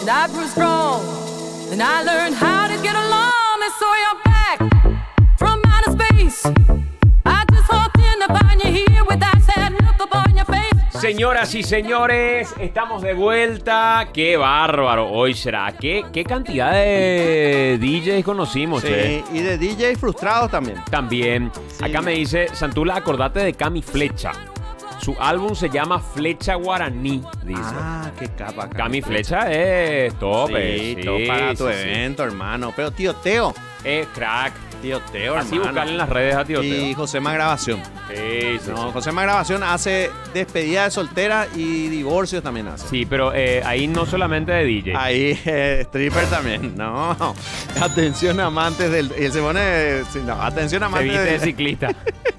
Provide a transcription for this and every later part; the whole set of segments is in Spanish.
and I grew strong, and I learned how to get along, and so you're back from outer space. I just walked in to find you here with that sad look upon your face. Señoras y señores, estamos de vuelta. ¡Qué bárbaro! Hoy será. ¿Qué cantidad de DJs conocimos? Sí, y de DJs frustrados también. También. Sí. Acá me dice, Santula, acordate de Cami Flecha. Su álbum se llama Flecha Guaraní, dice. Ah, qué capa. Cami Flecha es tope. Sí, todo para tu evento, hermano. Pero tío Teo. Crack. Tío Teo, Así hermano. buscarle en las redes a Tío Teo. Y Josema Grabación. Sí. No, Josema Grabación hace despedida de soltera y divorcios también hace. Sí, pero ahí no solamente de DJ. Ahí, stripper también. No. Atención, amantes del. Y él se pone. Sí, no, atención, Se amantes viste de del. ciclista.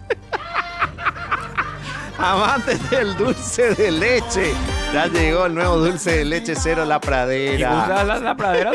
Amantes del dulce de leche. Ya llegó el nuevo dulce de leche cero La ¿Y Pradera. gusta la pradera?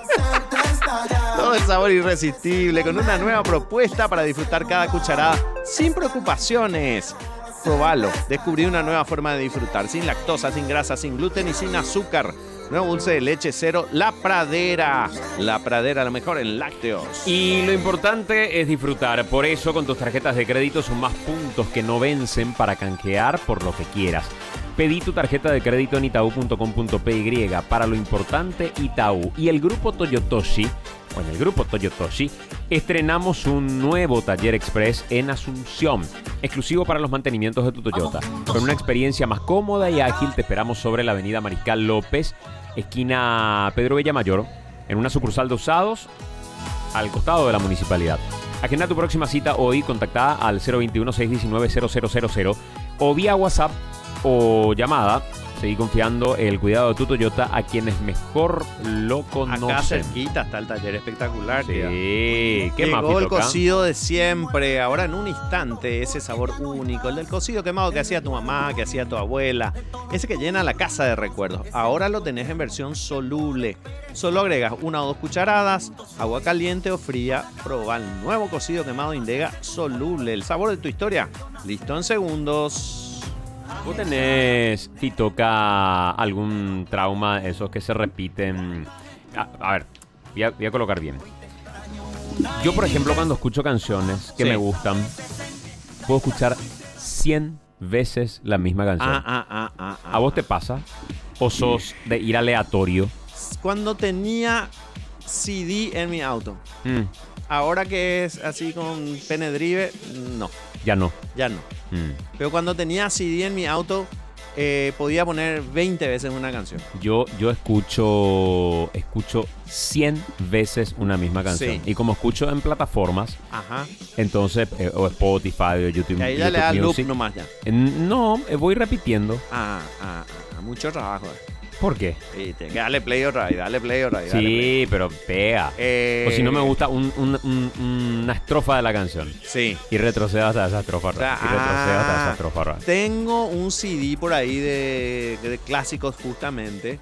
Todo el sabor irresistible con una nueva propuesta para disfrutar cada cucharada sin preocupaciones. Probalo. Descubrí una nueva forma de disfrutar. Sin lactosa, sin grasa, sin gluten y sin azúcar. Nuevo dulce de leche cero La Pradera. La Pradera, lo mejor en lácteos. Y lo importante es disfrutar. Por eso, con tus tarjetas de crédito son más puntos que no vencen para canjear por lo que quieras. Pedí tu tarjeta de crédito en itaú.com.py. Para lo importante, Itaú. Y el grupo Toyotoshi, o en el grupo Toyotoshi, estrenamos un nuevo taller express en Asunción, exclusivo para los mantenimientos de tu Toyota. Con una experiencia más cómoda y ágil, te esperamos sobre la avenida Mariscal López, esquina Pedro Villamayor, en una sucursal de usados al costado de la municipalidad. Agenda tu próxima cita hoy, contactada al 021-619-0000 o vía WhatsApp o llamada. Seguí confiando el cuidado de tu Toyota a quienes mejor lo conocen. Acá cerquita está el taller espectacular. Sí, tía. ¿qué más, Llegó el Pito, acá? cocido de siempre. Ahora en un instante, ese sabor único. El del cocido quemado que hacía tu mamá, que hacía tu abuela. Ese que llena la casa de recuerdos. Ahora lo tenés en versión soluble. Solo agregas 1 o 2 cucharadas, agua caliente o fría. Proba el nuevo cocido quemado Indega soluble. El sabor de tu historia. Listo en segundos. ¿Vos tenés, Titoca, algún trauma, esos que se repiten? A ver, voy a colocar bien. Yo, por ejemplo, cuando escucho canciones que Sí. me gustan, puedo escuchar 100 veces la misma canción. ¿A vos te pasa? ¿O sos de ir aleatorio? Cuando tenía CD en mi auto. Ahora que es así con Penedrive, no, Ya no. ya no. Pero cuando tenía CD en mi auto, podía poner 20 veces una canción. Yo escucho 100 veces una misma canción. Sí. Y como escucho en plataformas, Ajá. entonces, o Spotify, o YouTube, Y ahí ya le da YouTube loop Music, nomás ya. No, voy repitiendo. Mucho trabajo. ¿Por qué? Y tenés que darle play otra vez, dale play otra vez. Sí, pero pega. O si no me gusta una estrofa de la canción. Sí. Y retrocedo hasta esa estrofa. Y retrocedo hasta esa estrofa. Tengo un CD por ahí de clásicos justamente.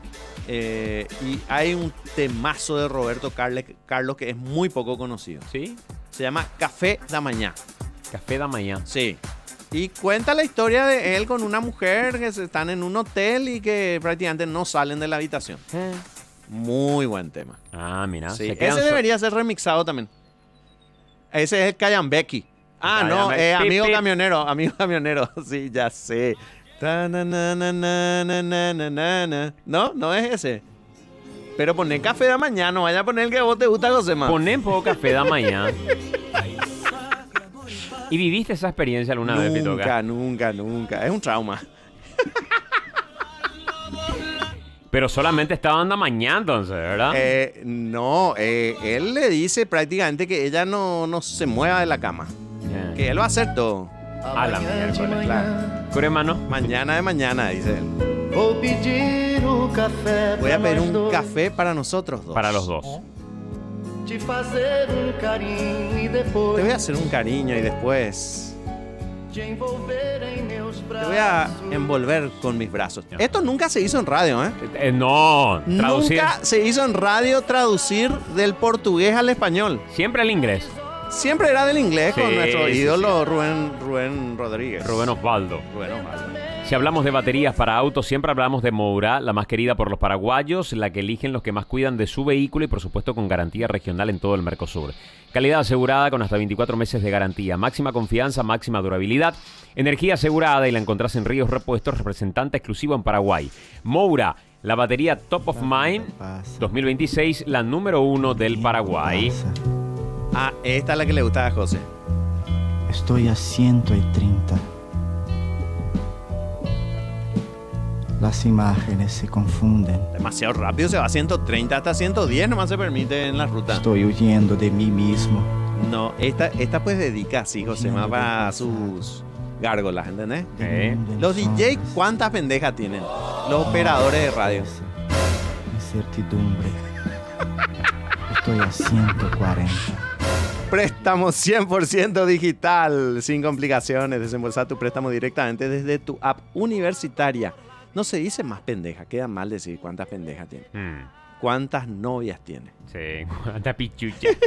Y hay un temazo de Roberto Carlos que es muy poco conocido. ¿Sí? Se llama Café da Mañá. Café da mañana. Sí. Y cuenta la historia de él con una mujer que están en un hotel y que prácticamente no salen de la habitación. Muy buen tema. Ah, mira. Sí. se quedan Ese debería ser remixado también. Ese es el Kayambeki. No, Kayambeki. amigo Pip, pip. camionero, amigo camionero. Sí, ya sé. Ta, na, na, na, na, na, na, na, na. No, no es ese. Pero poné Café de Mañana, no vaya a poner el que a vos te gusta, Josema. Poné un poco Café da mañana. ¿Y viviste esa experiencia alguna vez, Pitoca? Nunca. Es un trauma. Pero solamente estaban da mañana entonces, ¿verdad? No, él le dice prácticamente que ella no se mueva de la cama. Que él va a hacer todo. A la miércoles. Claro. ¿Cure, hermano? Mañana de mañana, dice él. Vou pedir o café Voy a pedir un dois, café para nosotros dos. Para los dos. te fazer carinho e Te depois voy a hacer un cariño y después te envolver em meus te voy a braços. envolver con mis brazos. Esto nunca se hizo en radio, ¿eh? No, traducir. Nunca se hizo en radio traducir del portugués al español. Siempre el inglés. Siempre era del inglés Sí, con nuestro sí, ídolo Rubén Rodríguez. Rubén Osvaldo. Rubén Osvaldo. Si hablamos de baterías para autos, siempre hablamos de Moura, la más querida por los paraguayos, la que eligen los que más cuidan de su vehículo y por supuesto con garantía regional en todo el Mercosur. Calidad asegurada con hasta 24 meses de garantía, máxima confianza, máxima durabilidad, energía asegurada y la encontrás en Ríos Repuestos, representante exclusivo en Paraguay. Moura, la batería Top of Mind 2026, la número 1 del Paraguay. Ah, esta es la que le gustaba a José. Estoy a 130. Las imágenes se confunden. Demasiado rápido, se va a 130 hasta 110, nomás se permite en la ruta. Estoy huyendo de mí mismo. No, esta pues dedica así, José, más para sus gárgolas, ¿entendés? Los DJ, ¿cuántas pendejas tienen? Los operadores de radio. Incertidumbre. Estoy a 140. Préstamo 100% digital, sin complicaciones. Desembolsa tu préstamo directamente desde tu app universitaria. No se dice más pendeja, queda mal decir cuántas pendejas tiene. ¿Cuántas novias tiene? Sí, cuántas pichuchas.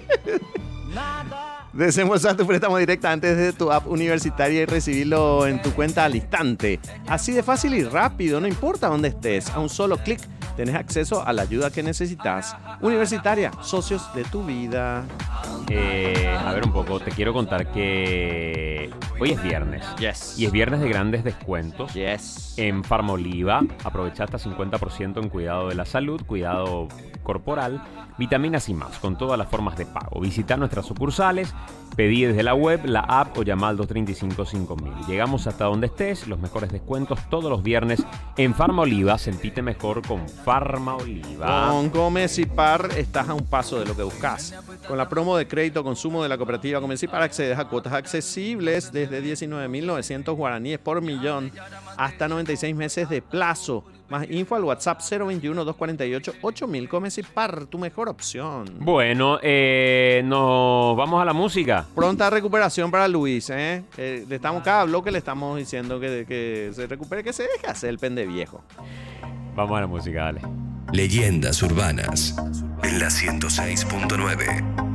Desembolsar tu préstamo directamente desde tu app universitaria y recibirlo en tu cuenta al instante. Así de fácil y rápido, no importa dónde estés. A un solo clic tenés acceso a la ayuda que necesitas. Universitaria, socios de tu vida. A ver un poco, te quiero contar que hoy es viernes. Yes. Y es viernes de grandes descuentos. Yes. En Farmoliva, aprovecha hasta 50% en cuidado de la salud, cuidado corporal, vitaminas y más, con todas las formas de pago. Visita nuestras sucursales, pedí desde la web, la app o llama al 235-5000. Llegamos hasta donde estés, los mejores descuentos todos los viernes en Farmoliva. Sentite mejor con Farmoliva. Con Comecipar estás a un paso de lo que buscas. Con la promo de crédito consumo de la cooperativa Comecipar accedes a cuotas accesibles desde 19.900 guaraníes por millón hasta 96 meses de plazo. Más info al WhatsApp 021-248-8000. Comecipar, tu mejor opción. Bueno, nos vamos a la música. Pronta recuperación para Luis, ¿eh? Le estamos, cada bloque le estamos diciendo que se recupere, que se deje hacer el pende viejo. Vamos a la música, dale. Leyendas urbanas en la 106.9.